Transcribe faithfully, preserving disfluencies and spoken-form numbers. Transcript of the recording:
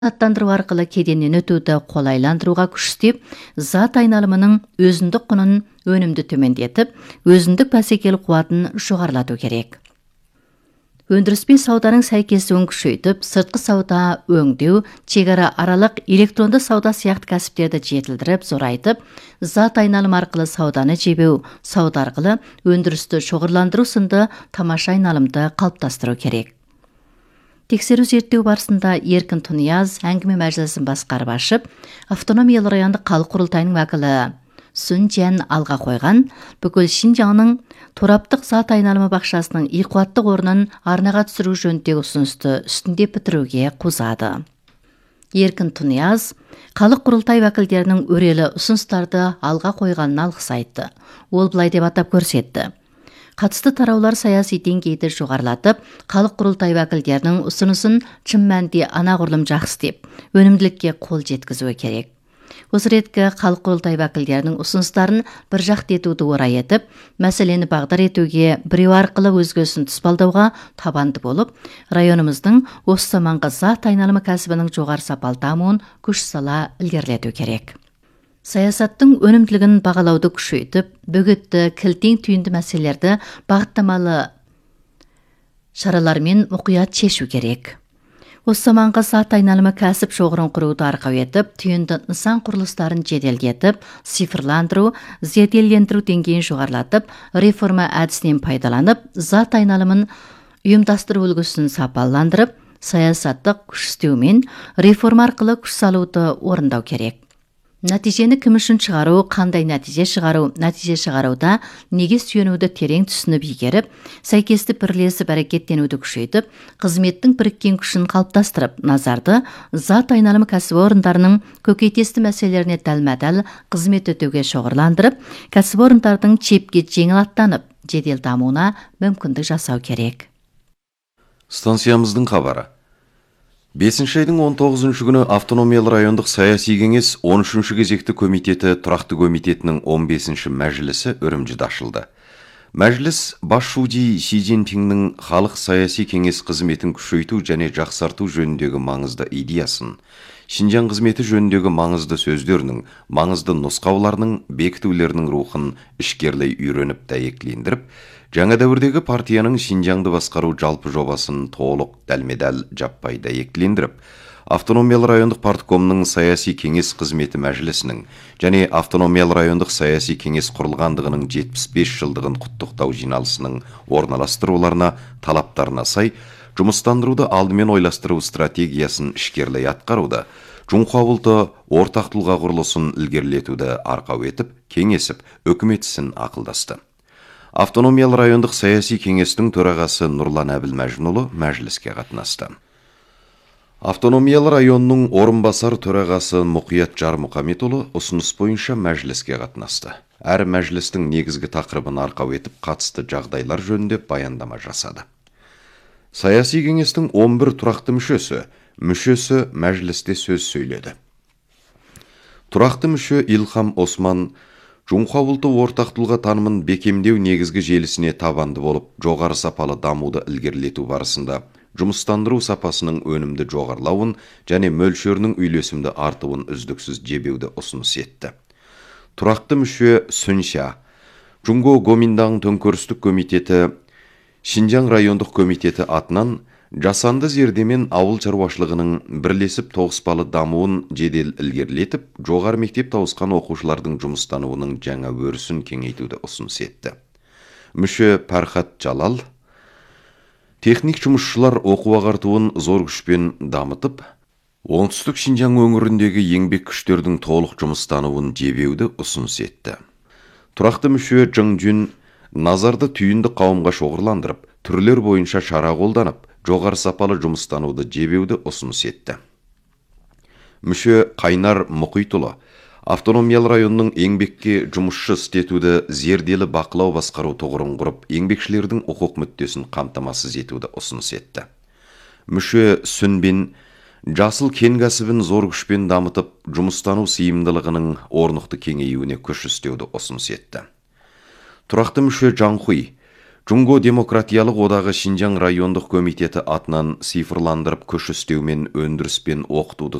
аттандыру арқылы кеденнен өтуді қолайландыруға күш істеп, зат айналымының өзіндік құнын өнімді төмендетіп, өзіндік бәсекелік қуатын жоғарылату керек. Өндіріс пен сауданың сәйкестігін күшейтіп, сыртқы сауда, өңдеу, шекара аралық электронды сауда сияқты кәсіптерді жетілдіріп, зорайтып, зат айналым арқылы сауданы жебеу, сауда арқылы өндірісті шоғырландыру сынды тамаша айналымды қалыптастыру керек. Тексеру зерттеу барысында Еркін Тұнияз әңгіме мәжілісін басқарып ашып, автономиялы райондық халық құрылтайының уәкілі Сүн Чжан алға қойған, бүкіл Шинжаңның тораптық зат айналымы бақшасының иқуаттық орнын арнаға түсіру жөніндегі ұсынысты үстінде бітіруге қозғады. Еркін Тұнияз халық құрылтай уәкілдерінің өрелі ұсыныстарды алға қойғанына алғыс айтты. Ол былай деп атап көрсетті: қатысты тараулар саяси деңгейді жоғарылатып, халық құрылтай уәкілдерінің ұсынысын шын мәнінде анағұрлым жақсы деп, өнімділікке қол жеткізуі керек. Осы реткі халық құрылтай уәкілдерінің ұсыныстарын бір жақты етуді орай етіп, мәселені бағдар етуге, біреу арқылы өзгесін тұспалдауға табанды болып, районымыздың осы заманғы зат айналымы кәсібінің жоғары сапалы дамуын күш сала ілгерілету керек. Саясаттың өнімділігін бағалауды күшейтіп, бөгетті, кілтең түйінді мәселелерді бағыттамалы шаралармен мұқият шешу керек. Осы заманғы зат айналымы кәсіп шоғырын құруды арқау етіп, түйінді нысан құрылыстарын жеделдетіп, цифрландыру, зерделендіру деңгейін жоғарылатып, реформа әдісінен пайдаланып, зат айналымын ұйымдастыру үлгісін сапаландырып, саясаттық күш істеумен реформа арқылы күш салуды орындау керек. Нәтижені кім үшін шығару, қандай нәтиже шығару, нәтиже шығарауда неге сүйенуді терең түсініп игеріп, сәйкесті бірлесіп әрекеттенуді күшейтіп, қызметтің біріккен күшін қалыптастырып, назарды зат айналымы кәсіпорындарының көкейтесті мәселелеріне дәлме-дәл қызмет өтеуге шоғырландырып, кәсіпорындардың чепке жеңіл аттанып, жедел дамуына мүмкіндік жасау керек. Станциямыздың хабары. бесінші айдың он тоғызыншы күні автономиялы райондық саяси кеңес он үшінші кезекті комитеті тұрақты комитетінің он бесінші мәжілісі Үрімжіде ашылды. Мәжіліс бас шуди Си Цзиньпиннің халық саяси кеңес қызметін күшейту және жақсарту жөніндегі маңызды идеясын, Шинжаң қызметі жөніндегі маңызды сөздерінің, маңызды нұсқауларының, бекітулерінің рухын ішкерлей үйреніп дәйектілендіріп, жаңа дәуірдегі партияның Шинжаңды басқару жалпы жобасын толық дәлме-дәл жаппай дәйектілендіріп, автономиялы райондық парткомның саяси кеңес қызметі мәжілісінің және автономиялы райондық саяси кеңес құрылғандығының жетпіс бес жылдығын құттықтау жиналысының орналастыруларына, талаптарына сай, жұмыстандыруды алдымен ойластыру стратегиясын ішкерлей атқаруды, Жұңқауылты ортақ тұлға құрылысын ілгерілетуді арқау етіп, кеңесіп, үкімет ісін ақылдасты. Автономиялы райондық саяси кеңестің төрағасы Нұрлан Әбіл Мәжінұлы мәжіліске қатынасты. Автономиялы районның орынбасар төрағасы Мұқият Жармұқаметұлы ұсыныс бойынша мәжіліске қатынасты. Әр мәжілістің негізгі тақырыбын арқау етіп, қатысты жағдайлар жөнінде баяндама жасады. Саяси кеңестің он бір тұрақты мүшесі, мүшесі мәжілісте сөз сөйледі. Тұрақты мүше Илхам Осман Жұңқауылты ортақ тұлға танымын бекемдеу негізгі желісіне табанды болып, жоғары сапалы дамуды ілгерілету барысында жұмыстандыру сапасының өнімді жоғарылауын және мөлшерінің үйлесімді артуын үздіксіз жебеуді ұсыныс етті. Тұрақты мүше Сүнша Жұңго Гоминдаң төңкерістік комитеті Шинжаң райондық комитеті атынан жасанды зердемен ауыл шаруашылығының бірлесіп тоғыспалы дамуын жедел ілгерілетіп, жоғары мектеп тауысқан оқушылардың жұмыстануының жаңа өрісін кеңейтуді ұсыныс етті. Мүше Пархат Жалал техник жұмысшылар оқу ағартуын зор күшпен дамытып, оңтүстік Шинжаң өңіріндегі еңбек күштердің толық жұмыстануын жебеуді ұсыныс етті. Тұрақты мүше Жың Жүн назарды түйінді қауымға шоғырландырып, түрлер бойынша шара қолданып, жоғары сапалы жұмыстануды жебеуді ұсыныс етті. Мүше Қайнар Мұқитұлы автономиялы районның еңбекке жұмысшы істетуді зерделі бақылау басқару тұғырын құрып, еңбекшілердің құқық мүддесін қамтамасыз етуді ұсыныс етті. Мүше Сүнбин жасыл кен кәсібін зор күшпен дамытып, жұмыстану сыйымдылығының орнықты кеңеюіне күш істеуді ұсыныс етті. Тұрақты мүше Жаңхуй Жунго демократиялық одағы Шинжаң райондық комитеті атынан цифрландырып көш істеу мен өндіріс пен оқытуды